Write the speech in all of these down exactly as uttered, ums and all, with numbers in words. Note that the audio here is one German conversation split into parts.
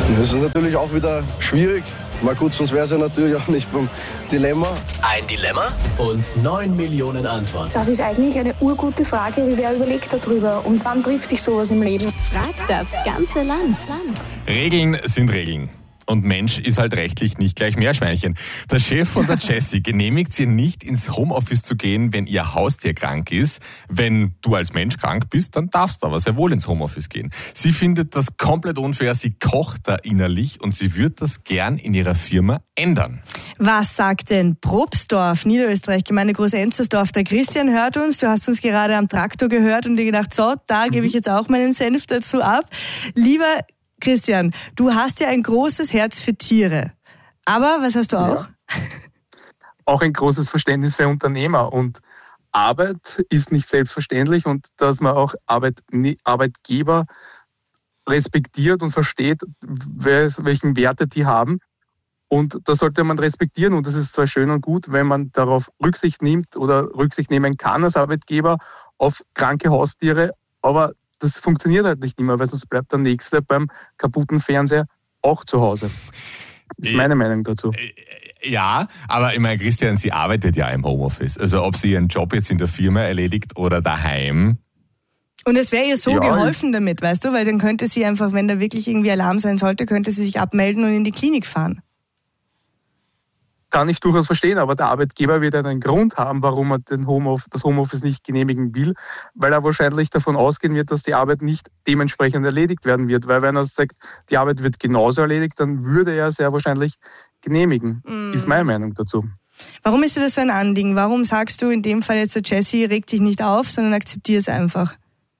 Das ist natürlich auch wieder schwierig. Mal gut, sonst wäre es ja natürlich auch nicht beim Dilemma. Ein Dilemma und neun Millionen Antworten. Das ist eigentlich eine urgute Frage. Wer überlegt darüber? Und wann trifft dich sowas im Leben? Fragt das ganze Land. Regeln sind Regeln. Und Mensch ist halt rechtlich nicht gleich Meerschweinchen. Der Chef von der Jessie genehmigt ihr nicht, ins Homeoffice zu gehen, wenn ihr Haustier krank ist. Wenn du als Mensch krank bist, dann darfst du aber sehr wohl ins Homeoffice gehen. Sie findet das komplett unfair, sie kocht da innerlich und sie würde das gern in ihrer Firma ändern. Was sagt denn Probstdorf, Niederösterreich, Gemeinde Groß-Enzersdorf? Der Christian hört uns, du hast uns gerade am Traktor gehört und dir gedacht, so, da gebe ich jetzt auch meinen Senf dazu ab. Lieber Christian, du hast ja ein großes Herz für Tiere. Aber was hast du auch? Ja. Auch ein großes Verständnis für Unternehmer. Und Arbeit ist nicht selbstverständlich und dass man auch Arbeit, Arbeitgeber respektiert und versteht, welchen Werte die haben. Und das sollte man respektieren. Und das ist zwar schön und gut, wenn man darauf Rücksicht nimmt oder Rücksicht nehmen kann als Arbeitgeber auf kranke Haustiere, aber das funktioniert halt nicht immer, weil sonst bleibt der Nächste beim kaputten Fernseher auch zu Hause. Das ist meine Meinung dazu. Ja, aber ich meine, Christian, sie arbeitet ja im Homeoffice. Also ob sie ihren Job jetzt in der Firma erledigt oder daheim. Und es wäre ihr so ja, geholfen damit, weißt du? Weil dann könnte sie einfach, wenn da wirklich irgendwie Alarm sein sollte, könnte sie sich abmelden und in die Klinik fahren. Kann ich durchaus verstehen, aber der Arbeitgeber wird einen Grund haben, warum er den Homeoffice, das Homeoffice nicht genehmigen will, weil er wahrscheinlich davon ausgehen wird, dass die Arbeit nicht dementsprechend erledigt werden wird. Weil wenn er sagt, die Arbeit wird genauso erledigt, dann würde er sehr wahrscheinlich genehmigen. Mm. Ist meine Meinung dazu. Warum ist dir das so ein Anliegen? Warum sagst du in dem Fall jetzt, der Jessie, reg dich nicht auf, sondern akzeptier es einfach?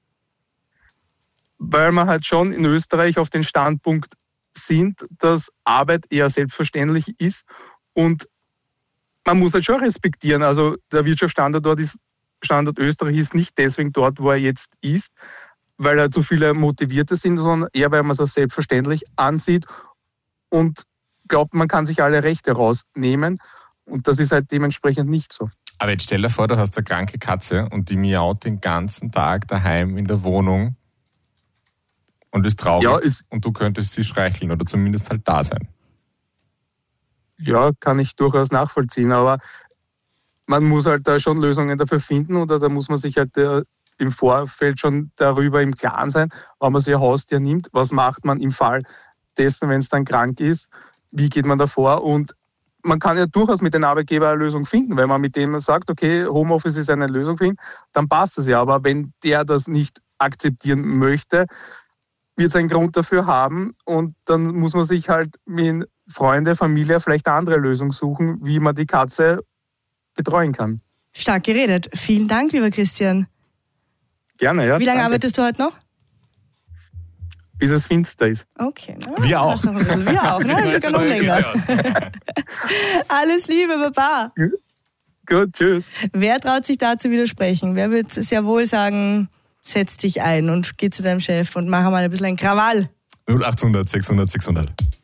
Weil man halt schon in Österreich auf den Standpunkt sind, dass Arbeit eher selbstverständlich ist. Und man muss halt schon respektieren, also der Wirtschaftsstandort dort ist, Standort Österreich ist nicht deswegen dort, wo er jetzt ist, weil er zu viele Motivierte sind, sondern eher, weil man es als selbstverständlich ansieht und glaubt, man kann sich alle Rechte rausnehmen und das ist halt dementsprechend nicht so. Aber jetzt stell dir vor, du hast eine kranke Katze und die miaut den ganzen Tag daheim in der Wohnung und ist traurig ja, ist, und du könntest sie streicheln oder zumindest halt da sein. Ja, kann ich durchaus nachvollziehen, aber man muss halt da schon Lösungen dafür finden oder da muss man sich halt im Vorfeld schon darüber im Klaren sein, wenn man sich ein Haustier nimmt, was macht man im Fall dessen, wenn es dann krank ist, wie geht man da vor und man kann ja durchaus mit dem Arbeitgeber eine Lösung finden, wenn man mit dem sagt, okay, Homeoffice ist eine Lösung für ihn, dann passt es ja, aber wenn der das nicht akzeptieren möchte, wird es einen Grund dafür haben und dann muss man sich halt mit Freunde, Familie vielleicht eine andere Lösung suchen, wie man die Katze betreuen kann. Stark geredet. Vielen Dank, lieber Christian. Gerne, ja. Wie lange danke. arbeitest du heute noch? Bis es finster ist. Okay. Na, Wir auch. Wir auch, ne? Sogar noch länger. Alles Liebe, Baba. Gut, tschüss. Wer traut sich da zu widersprechen? Wer wird sehr wohl sagen, setz dich ein und geh zu deinem Chef und mach mal ein bisschen ein Krawall? null achthundert sechshundert sechshundert